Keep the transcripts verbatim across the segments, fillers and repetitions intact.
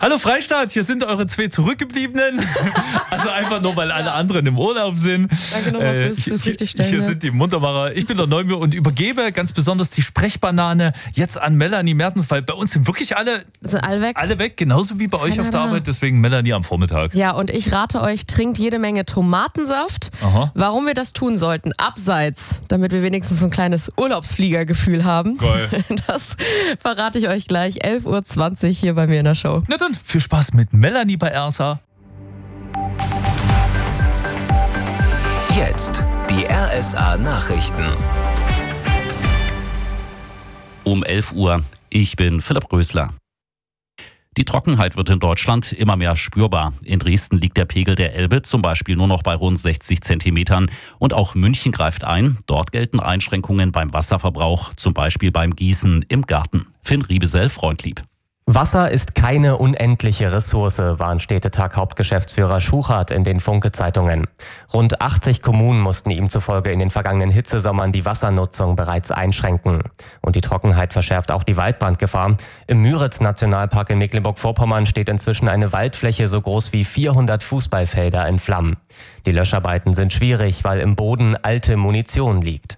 Hallo Freistaat, hier sind eure zwei Zurückgebliebenen. Also einfach nur, weil alle anderen im Urlaub sind. Danke nochmal fürs, Äh, fürs hier, Richtigstellen. hier sind die Muntermacher. Ich bin der Neumir und übergebe ganz besonders die Sprechbanane jetzt an Melanie Mertens, weil bei uns sind wirklich alle, Sind alle weg? alle weg, genauso wie bei euch Keiner auf der da. Arbeit. Deswegen Melanie am Vormittag. Ja, und ich rate euch, trinkt jede Menge Tomatensaft. Aha. Warum wir das tun sollten, abseits, damit wir wenigstens so ein kleines Urlaubsfliegergefühl haben. Geil. Das verrate ich euch gleich, elf Uhr zwanzig hier bei mir in der Show. Na dann, viel Spaß mit Melanie bei R S A. Jetzt die R S A Nachrichten. Um elf Uhr. Ich bin Philipp Rösler. Die Trockenheit wird in Deutschland immer mehr spürbar. In Dresden liegt der Pegel der Elbe zum Beispiel nur noch bei rund sechzig Zentimetern. Und auch München greift ein. Dort gelten Einschränkungen beim Wasserverbrauch, zum Beispiel beim Gießen im Garten. Finn Riebesell, Freundlieb. Wasser ist keine unendliche Ressource, warnt Städtetag-Hauptgeschäftsführer Schuchart in den Funke-Zeitungen. Rund achtzig Kommunen mussten ihm zufolge in den vergangenen Hitzesommern die Wassernutzung bereits einschränken. Und die Trockenheit verschärft auch die Waldbrandgefahr. Im Müritz-Nationalpark in Mecklenburg-Vorpommern steht inzwischen eine Waldfläche so groß wie vierhundert Fußballfelder in Flammen. Die Löscharbeiten sind schwierig, weil im Boden alte Munition liegt.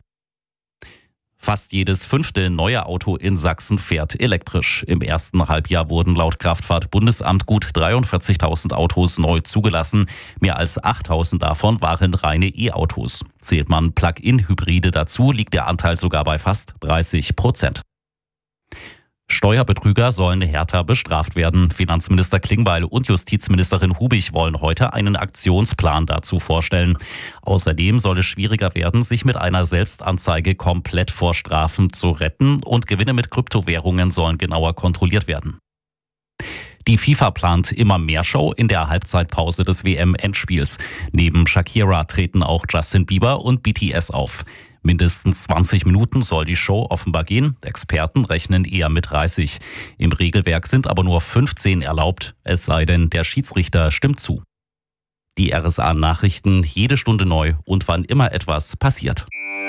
Fast jedes fünfte neue Auto in Sachsen fährt elektrisch. Im ersten Halbjahr wurden laut Kraftfahrtbundesamt gut dreiundvierzigtausend Autos neu zugelassen. Mehr als achttausend davon waren reine E-Autos. Zählt man Plug-in-Hybride dazu, liegt der Anteil sogar bei fast dreißig Prozent. Steuerbetrüger sollen härter bestraft werden. Finanzminister Klingbeil und Justizministerin Hubig wollen heute einen Aktionsplan dazu vorstellen. Außerdem soll es schwieriger werden, sich mit einer Selbstanzeige komplett vor Strafen zu retten, und Gewinne mit Kryptowährungen sollen genauer kontrolliert werden. Die FIFA plant immer mehr Show in der Halbzeitpause des W M-Endspiels. Neben Shakira treten auch Justin Bieber und B T S auf. Mindestens zwanzig Minuten soll die Show offenbar gehen. Experten rechnen eher mit dreißig. Im Regelwerk sind aber nur fünfzehn erlaubt, es sei denn, der Schiedsrichter stimmt zu. Die R S A-Nachrichten jede Stunde neu und wann immer etwas passiert.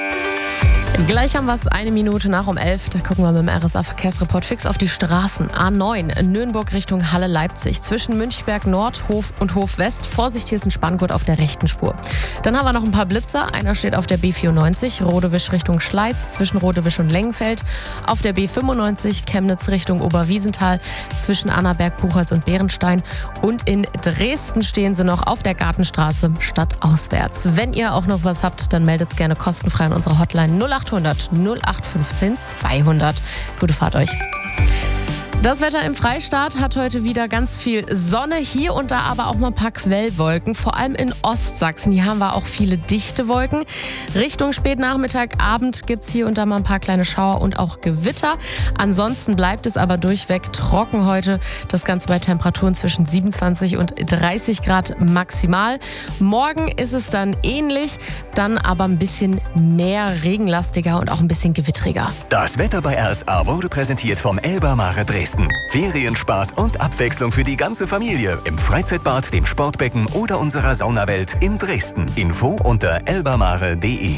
Gleich haben wir es eine Minute nach um elf. Da gucken wir mit dem R S A-Verkehrsreport fix auf die Straßen. A neun, Nürnberg Richtung Halle-Leipzig. Zwischen Münchberg Nord, Hof und Hof West. Vorsicht, hier ist ein Spanngurt auf der rechten Spur. Dann haben wir noch ein paar Blitzer. Einer steht auf der B vierundneunzig, Rodewisch Richtung Schleiz. Zwischen Rodewisch und Lengenfeld. Auf der B fünfundneunzig, Chemnitz Richtung Oberwiesenthal. Zwischen Annaberg, Buchholz und Bärenstein. Und in Dresden stehen sie noch auf der Gartenstraße stadtauswärts. Wenn ihr auch noch was habt, dann meldet es gerne kostenfrei an unserer Hotline null acht hundert null acht fünfzehn zweihundert. Gute Fahrt euch. Das Wetter im Freistaat hat heute wieder ganz viel Sonne, hier und da aber auch mal ein paar Quellwolken, vor allem in Ostsachsen. Hier haben wir auch viele dichte Wolken. Richtung Spätnachmittag, Abend gibt es hier und da mal ein paar kleine Schauer und auch Gewitter. Ansonsten bleibt es aber durchweg trocken heute. Das Ganze bei Temperaturen zwischen siebenundzwanzig und dreißig Grad maximal. Morgen ist es dann ähnlich, dann aber ein bisschen mehr regenlastiger und auch ein bisschen gewittriger. Das Wetter bei R S A wurde präsentiert vom Elba Mare Dresden. Ferienspaß und Abwechslung für die ganze Familie im Freizeitbad, dem Sportbecken oder unserer Saunawelt in Dresden. Info unter elbamare punkt de.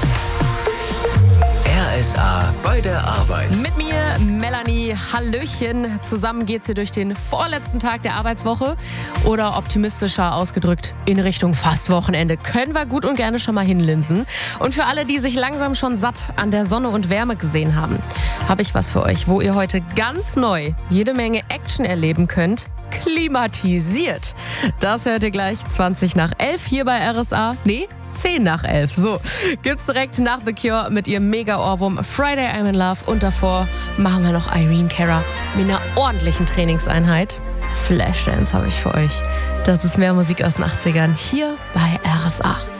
R S A bei der Arbeit. Mit mir, Melanie, Hallöchen. Zusammen geht's hier durch den vorletzten Tag der Arbeitswoche. Oder optimistischer ausgedrückt, in Richtung fast Wochenende. Können wir gut und gerne schon mal hinlinsen. Und für alle, die sich langsam schon satt an der Sonne und Wärme gesehen haben, habe ich was für euch, wo ihr heute ganz neu jede Menge Action erleben könnt. Klimatisiert. Das hört ihr gleich zwanzig nach elf hier bei R S A. Nee, zehn nach elf. So, gibt's direkt nach The Cure mit ihrem Mega-Ohrwurm Friday I'm in Love. Und davor machen wir noch Irene Cara mit einer ordentlichen Trainingseinheit. Flashdance habe ich für euch. Das ist mehr Musik aus den achtzigern hier bei R S A.